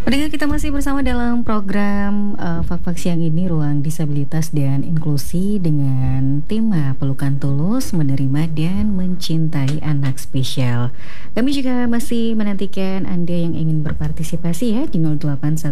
Pendengar, kita masih bersama dalam program Fak-Fak Siang ini, Ruang Disabilitas dan Inklusi, dengan tema Pelukan Tulus, Menerima dan Mencintai Anak Spesial. Kami juga masih menantikan Anda yang ingin berpartisipasi ya di 0811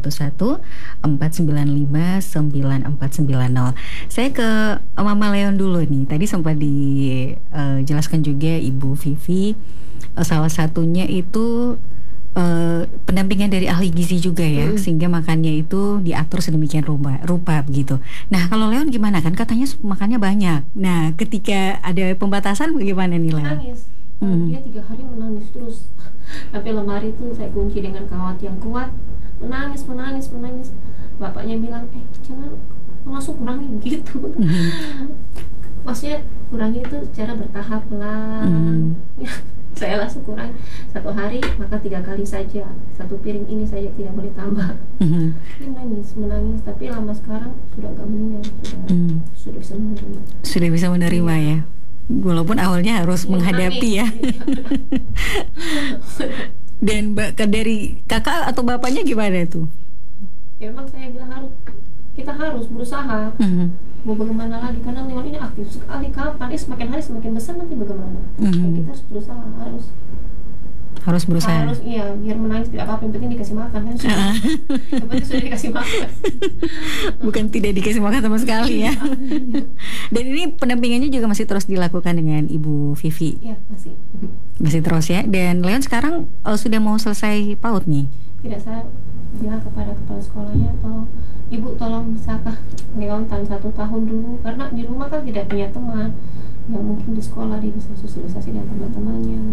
495 9490. Saya ke Mama Leon dulu nih. Tadi sempat dijelaskan juga Ibu Vivi, salah satunya itu pendampingan dari ahli gizi juga ya, sehingga makannya itu diatur sedemikian rupa begitu. Nah, kalau Leon gimana, kan katanya makannya banyak. Nah, ketika ada pembatasan bagaimana nih Leon? Menangis. Dia 3 hari menangis terus. Sampai lemari itu saya kunci dengan kawat yang kuat. Menangis. Bapaknya bilang, jangan langsung kurangi begitu. Maksudnya kurangi itu secara bertahap pelan. Saya langsung kurang 1 hari makan 3 kali saja, 1 piring ini saja, tidak boleh tambah. Menangis, tapi lama sekarang sudah agak meninggal, sudah bisa menerima. Sudah bisa menerima ya, walaupun awalnya harus menghadapi ya. Dan dari kakak atau bapaknya gimana tuh? Ya memang saya bilang kita harus berusaha. Mau bagaimana lagi, karena Leon ini aktif sekali. Kapan semakin hari semakin besar, nanti bagaimana? Ya, kita harus berusaha, harus iya, biar menangis tidak apa-apa, yang penting dikasih makan kan. Yang penting sudah dikasih makan. Bukan tidak dikasih makan sama sekali ya. Dan ini pendampingannya juga masih terus dilakukan dengan Ibu Vivi. Iya, masih terus ya. Dan Leon sekarang sudah mau selesai PAUD nih? Tidak, saya bilang kepada kepala sekolahnya, tolong bisakah Leon tahan 1 tahun dulu, karena di rumah kan tidak punya teman. Ya mungkin di sekolah dia bisa sosialisasi dengan teman-temannya.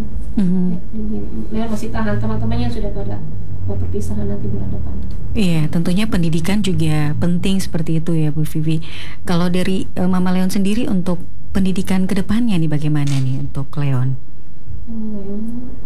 Leon masih tahan, teman-temannya sudah pada mau perpisahan nanti bulan depan. Iya, tentunya pendidikan juga penting seperti itu ya Bu Vivi. Kalau dari Mama Leon sendiri, untuk pendidikan kedepannya nih bagaimana nih untuk Leon? Leon,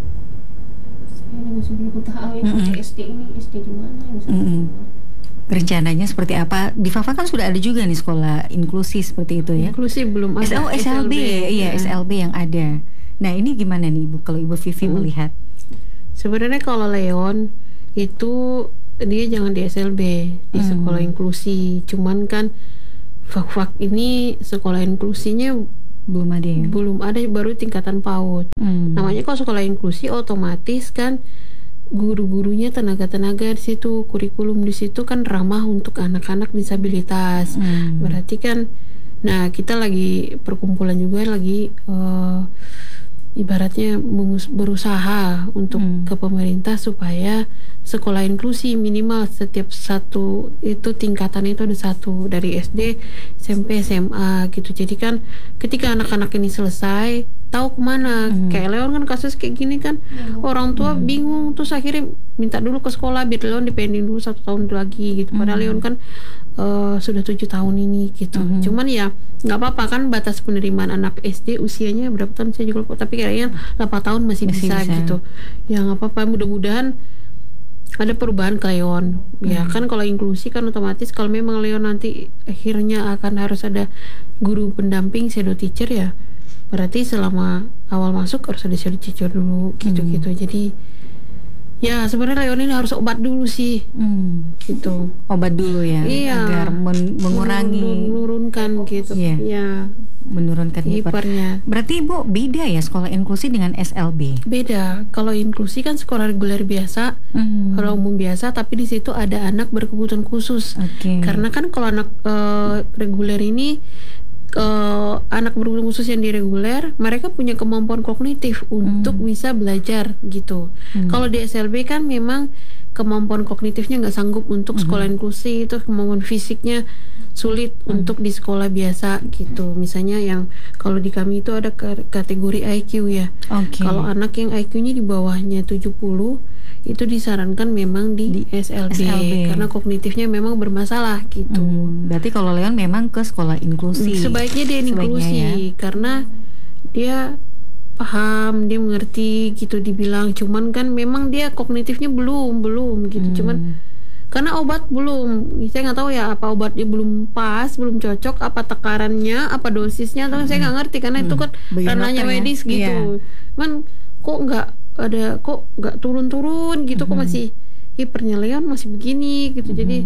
saya masih belum tahu ya. SD di mana ya? Rencananya seperti apa? Di Fafa kan sudah ada juga nih sekolah inklusi seperti itu ya. Inklusi belum ada. SLB. Iya, SLB yang ada. Nah, ini gimana nih Ibu, kalau Ibu Vivi melihat? Sebenarnya kalau Leon itu dia jangan di SLB, di sekolah inklusi. Cuman kan Fak-Fak ini sekolah inklusinya belum ada ya? Belum ada, baru tingkatan PAUD. Namanya kalau sekolah inklusi otomatis kan guru-gurunya, tenaga-tenaga di situ, kurikulum di situ kan ramah untuk anak-anak disabilitas. Berarti kan, nah kita lagi perkumpulan juga lagi ibaratnya berusaha untuk ke pemerintah supaya sekolah inklusi minimal setiap satu itu tingkatan itu ada 1 dari SD, SMP, SMA gitu. Jadi kan ketika anak-anak ini selesai tahu kemana. Kayak Leon kan kasus kayak gini kan, orang tua bingung, terus akhirnya minta dulu ke sekolah biar Leon dipending dulu 1 tahun lagi gitu. Padahal Leon kan sudah 7 tahun ini gitu. Cuman ya nggak apa-apa kan, batas penerimaan anak SD usianya berapa tahun saya juga lupa, tapi kayaknya 8 tahun masih bisa gitu. Ya nggak apa-apa, mudah-mudahan ada perubahan ke Leon. Ya kan kalau inklusi kan otomatis kalau memang Leon nanti akhirnya akan harus ada guru pendamping, shadow teacher ya, berarti selama awal masuk harus ada shadow teacher dulu gitu-gitu. Jadi ya sebenarnya Leon ini harus obat dulu sih. Gitu. Obat dulu ya, iya, agar menurunkan gitu. Ya, menurunkan hipernya. Berarti Ibu beda ya sekolah inklusi dengan SLB? Beda. Kalau inklusi kan sekolah reguler biasa, kalau umum biasa, tapi di situ ada anak berkebutuhan khusus. Karena kan kalau anak reguler ini, anak berkebutuhan khusus yang di reguler, mereka punya kemampuan kognitif untuk bisa belajar gitu. Kalau di SLB kan memang kemampuan kognitifnya nggak sanggup untuk sekolah inklusi, itu kemampuan fisiknya sulit untuk di sekolah biasa gitu. Misalnya yang kalau di kami itu ada kategori IQ ya. Kalau anak yang IQ-nya di bawahnya 70 itu disarankan memang di SLB karena kognitifnya memang bermasalah gitu. Berarti kalau Leon memang ke sekolah inklusi. Sebaiknya dia inklusi ya? Karena dia paham, dia mengerti gitu dibilang. Cuman kan memang dia kognitifnya belum gitu. Cuman karena obat belum, saya nggak tahu ya apa obatnya belum pas, belum cocok, apa takarannya, apa dosisnya, atau saya nggak ngerti karena itu kan ranahnya medis gitu. Cuman kok nggak turun-turun gitu, kok masih hipernya Leon masih begini gitu. Jadi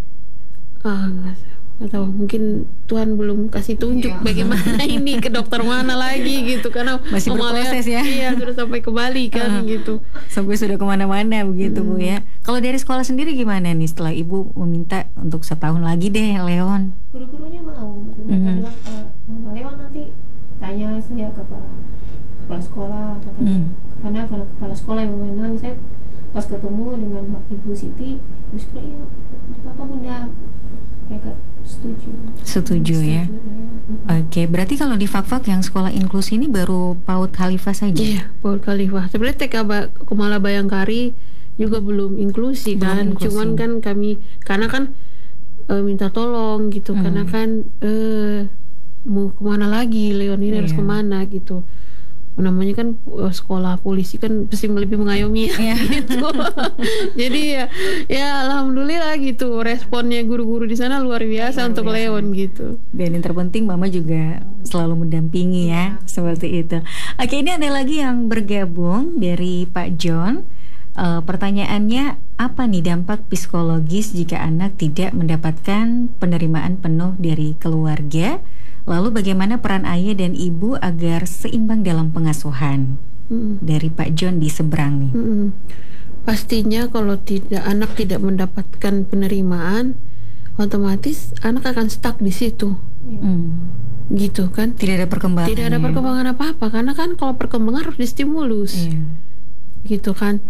nggak tahu, mungkin Tuhan belum kasih tunjuk bagaimana ini ke dokter mana lagi gitu, karena masih berproses ya. Iya, sudah sampai ke Bali kan gitu. Sampai sudah kemana-mana begitu Bu ya. Kalau dari sekolah sendiri gimana nih setelah Ibu meminta untuk setahun lagi deh Leon? Guru-gurunya mau, mereka bilang Mama Leon nanti tanya saya ke kepala sekolah katanya. Karena kalau kepala sekolah yang menang, saya pas ketemu dengan Ibu Siti, Ibu sekolah iya, Papa Bunda, mereka setuju ya. Oke, berarti kalau di Fak-Fak yang sekolah inklusi ini baru PAUD Khalifah saja? Iya, PAUD Khalifah. Sebenarnya TK Kumala Bayangkari juga belum inklusi kan. Cuman kan kami, karena kan minta tolong gitu, karena kan mau kemana lagi Leon ini, harus kemana gitu. Namanya kan sekolah polisi kan pasti lebih mengayomi gitu. Jadi ya alhamdulillah gitu, responnya guru-guru di sana luar biasa untuk Leon gitu. Dan yang terpenting Mama juga selalu mendampingi ya, seperti itu. Oke, ini ada lagi yang bergabung dari Pak John. Pertanyaannya, apa nih dampak psikologis jika anak tidak mendapatkan penerimaan penuh dari keluarga? Lalu bagaimana peran ayah dan ibu agar seimbang dalam pengasuhan? Dari Pak John di seberang nih. Pastinya kalau anak tidak mendapatkan penerimaan, otomatis anak akan stuck di situ. Gitu kan? Tidak ada perkembangan. Tidak ada perkembangan apa-apa, karena kan kalau perkembangan harus distimulus. Gitu kan?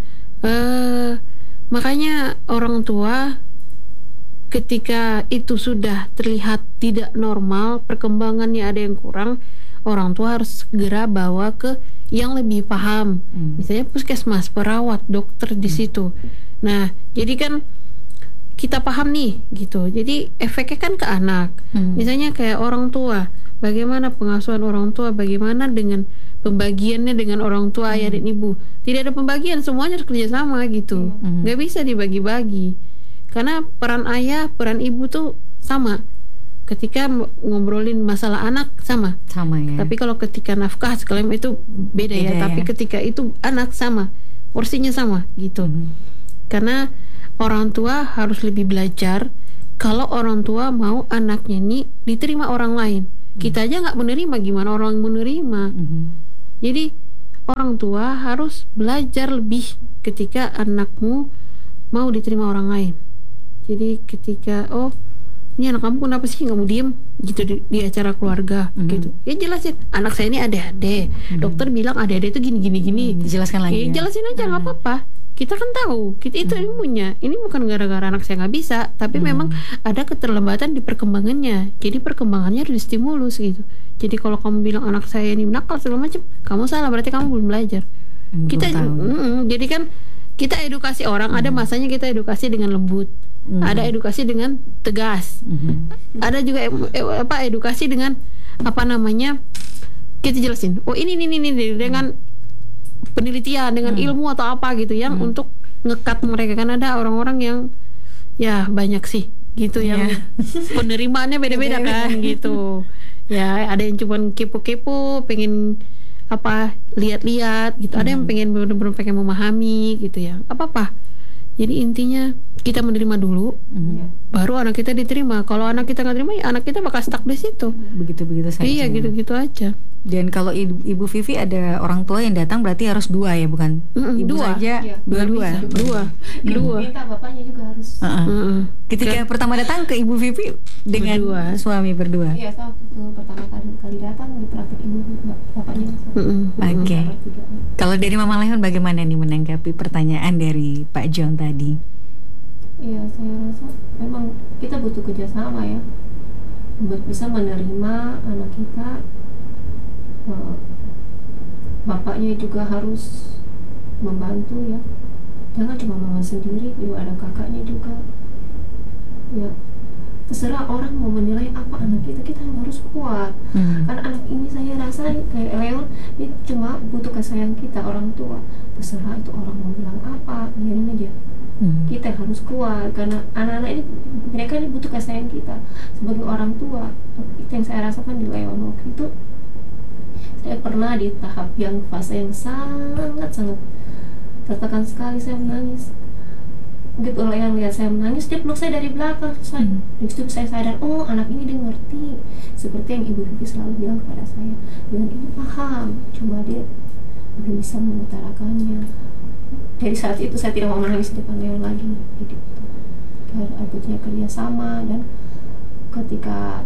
Makanya orang tua ketika itu sudah terlihat tidak normal, perkembangannya ada yang kurang, orang tua harus segera bawa ke yang lebih paham, misalnya puskesmas, perawat, dokter di situ. Nah, jadi kan kita paham nih, gitu. Jadi efeknya kan ke anak. Misalnya kayak orang tua, bagaimana pengasuhan orang tua, bagaimana dengan pembagiannya dengan orang tua, ayah dan ibu. Tidak ada pembagian, semuanya harus kerjasama gitu. Nggak bisa dibagi-bagi. Karena peran ayah, peran ibu tuh sama. Ketika ngobrolin masalah anak sama ya. Tapi kalau ketika nafkah sekalian itu beda ya. Tapi ketika itu anak sama, porsinya sama gitu. Karena orang tua harus lebih belajar. Kalau orang tua mau anaknya ini diterima orang lain, kita aja nggak menerima, gimana orang menerima? Jadi orang tua harus belajar lebih ketika anakmu mau diterima orang lain. Jadi ketika ini anak kamu kenapa sih nggak mau diem gitu di acara keluarga gitu, ya jelasin, anak saya ini ADHD, dokter bilang ADHD itu gini. Dijelaskan lagi. Jelasin aja, nggak apa-apa. Kita kan tahu, kita itu ilmunya. Ini bukan gara-gara anak saya nggak bisa, tapi memang ada keterlambatan di perkembangannya. Jadi perkembangannya harus distimulus gitu. Jadi kalau kamu bilang anak saya ini nakal segala macam, kamu salah, berarti kamu belum belajar. Jadi kan kita edukasi orang, ada masanya kita edukasi dengan lembut. Ada edukasi dengan tegas. Ada juga edukasi dengan kita jelasin. Ini dengan penelitian, dengan ilmu atau apa gitu yang untuk ngekat mereka. Kan ada orang-orang yang ya banyak sih gitu yang penerimaannya beda-beda kan gitu. Ya ada yang cuma kepo-kepo, pengen lihat-lihat gitu. Ada yang pengen benar-benar pengen memahami gitu ya. Apa-apa. Jadi intinya kita menerima dulu, baru anak kita diterima. Kalau anak kita nggak terima, ya anak kita bakal stuck di situ. Begitu saja. Iya, gitu aja. Dan kalau Ibu Vivi ada orang tua yang datang, berarti harus 2 ya, bukan? Ibu dua. saja, dua. Minta bapaknya juga harus. Ketika pertama datang ke Ibu Vivi dengan suami berdua. Iya, saat pertama kali datang di praktik ibu bapaknya. Oke. Kalau dari Mama Leon bagaimana nih menanggapi pertanyaan dari Pak John tadi? Iya, saya rasa memang kita butuh kerjasama ya, buat bisa menerima anak kita. Bapaknya juga harus membantu ya, jangan cuma mama sendiri, juga ada kakaknya juga ya. Terserah orang mau menilai apa anak kita harus kuat. Karena anak ini saya rasa kayak Leon ini cuma butuh kasih sayang kita orang tua. Terserah itu orang mau bilang apa, biarin aja. Kita harus kuat karena anak-anak ini, mereka ini butuh kasih sayang kita sebagai orang tua. Itu yang saya rasakan di Leon waktu itu. Saya pernah di tahap fase yang sangat tertekan sekali, saya menangis. begitu yang lihat saya menangis, dia peluk saya dari belakang. Di situ saya sadar, oh anak ini dia ngerti, seperti yang Ibu Vivi selalu bilang kepada saya, dengan ini paham, cuma dia belum bisa mengutarakannya. Dari saat itu saya tidak mau menangis di depan Leon lagi. Jadi punya kerjasama, dan ketika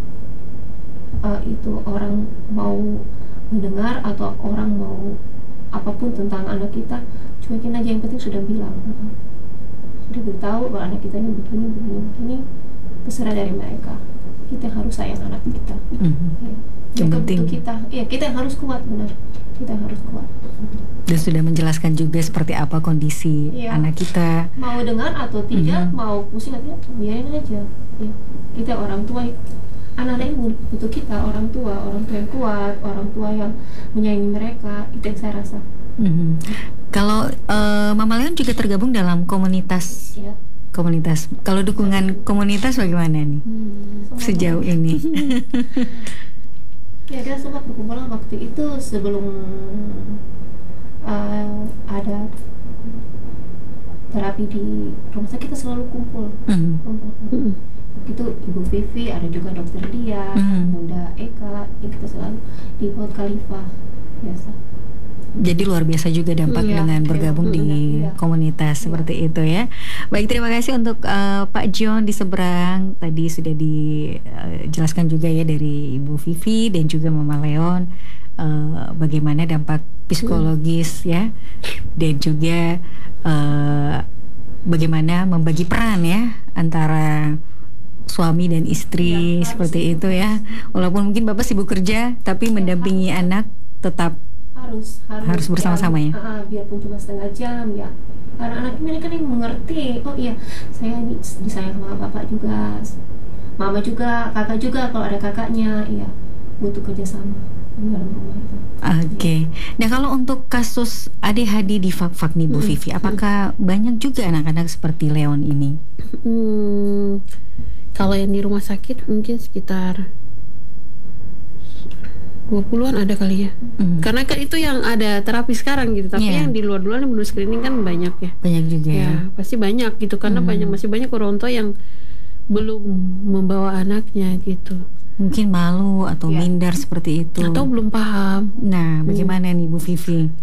itu orang mau mendengar atau orang mau apapun tentang anak kita, cuekin aja, yang penting sudah bilang, sudah beritahu bahwa anak kita ini begini, terserah dari mereka. Kita harus sayang anak kita. Yang penting kita, kita yang harus kuat, benar. Kita harus kuat. Dan sudah menjelaskan juga seperti apa kondisi anak kita. Mau dengar atau tidak, mau pusing atau tidak, biarin aja. Ya. Kita orang tua, anak-anak ini butuh kita, orang tua yang kuat, orang tua yang menyayangi mereka. Itu yang saya rasa. Kalau Mama Leon juga tergabung dalam komunitas. Komunitas. Kalau dukungan komunitas bagaimana nih sejauh ini? Ya, dia sempat berkumpulan waktu itu sebelum ada terapi di rumah sakit, kita selalu kumpul. Itu Ibu Vivi, ada juga Dokter Lia, Bunda Eka, kita selalu di Hot Khalifa biasa. Jadi luar biasa juga dampak dengan bergabung di komunitas seperti itu ya. Baik, terima kasih untuk Pak John di seberang. Tadi sudah dijelaskan juga ya dari Ibu Vivi dan juga Mama Leon bagaimana dampak psikologis ya, dan juga bagaimana membagi peran ya antara suami dan istri seperti itu ya. Walaupun mungkin Bapak sibuk kerja, tapi mendampingi anak tetap harus bersama-sama ya. Biarpun cuma setengah jam ya, karena anak mereka yang mengerti, oh iya saya disayang sama bapak juga, mama juga, kakak juga kalau ada kakaknya, iya butuh kerjasama di dalam rumah itu. Oke. Nah, kalau untuk kasus ADHD di Fak-Fak nih Bu Vivi, apakah banyak juga anak-anak seperti Leon ini? Kalau yang di rumah sakit mungkin sekitar 20-an ada kali ya. Karena kan itu yang ada terapi sekarang gitu. Tapi yang di luar-luar yang belum screening kan banyak ya. Banyak juga ya. Pasti banyak gitu. Karena masih banyak orang tua yang belum membawa anaknya gitu. Mungkin malu atau minder seperti itu. Atau belum paham. Nah, bagaimana nih Bu Vivi?